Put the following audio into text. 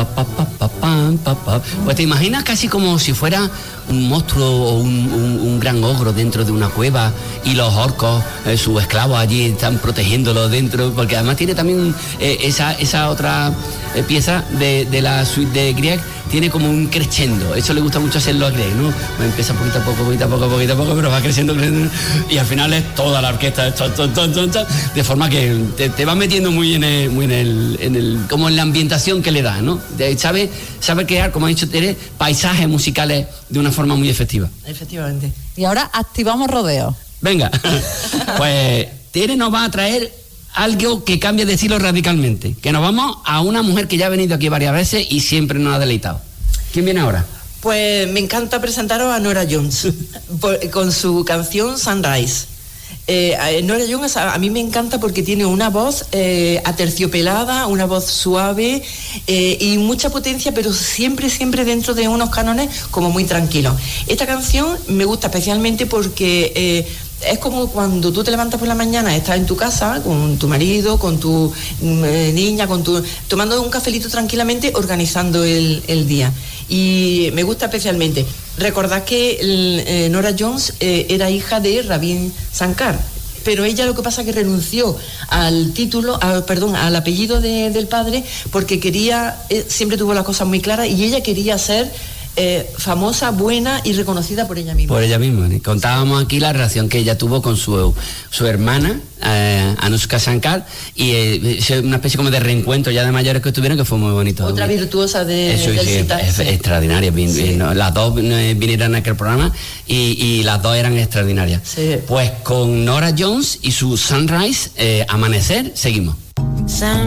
Pues te imaginas casi como si fuera un monstruo o un gran ogro dentro de una cueva y los orcos, sus esclavos allí están protegiéndolo dentro, porque además tiene también esa otra pieza de la suite de Grieg, tiene como un crescendo. Eso le gusta mucho hacerlo a Grieg, ¿no? Pues empieza poquito a poco, pero va creciendo, y al final es toda la orquesta, de forma que te va metiendo muy en el como en la ambientación que le da, ¿no? Sabe crear, como ha dicho Tere, paisajes musicales de una forma muy efectiva. Efectivamente. Y ahora activamos rodeo. Venga, pues Tere nos va a traer algo que cambie de estilo radicalmente, que nos vamos a una mujer que ya ha venido aquí varias veces y siempre nos ha deleitado. ¿Quién viene ahora? Pues me encanta presentaros a Norah Jones con su canción Sunrise. Norah Jones a mí me encanta porque tiene una voz aterciopelada, una voz suave y mucha potencia, pero siempre dentro de unos cánones como muy tranquilos. Esta canción me gusta especialmente porque es como cuando tú te levantas por la mañana, estás en tu casa con tu marido, con tu niña, tomando un cafelito tranquilamente, organizando el día. Y me gusta especialmente. Recordad que Norah Jones era hija de Ravi Shankar, pero ella lo que pasa es que renunció al apellido del padre, porque siempre tuvo las cosas muy claras y ella quería ser famosa, buena y reconocida por ella misma. Por ella misma. Contábamos aquí la relación que ella tuvo con su hermana, Anushka Shankar, y una especie como de reencuentro ya de mayores que tuvieron, que fue muy bonito. Otra virtuosa del sitar. Es extraordinaria. Sí. Las dos vinieron a aquel programa y las dos eran extraordinarias. Sí. Pues con Norah Jones y su Sunrise, Amanecer, seguimos.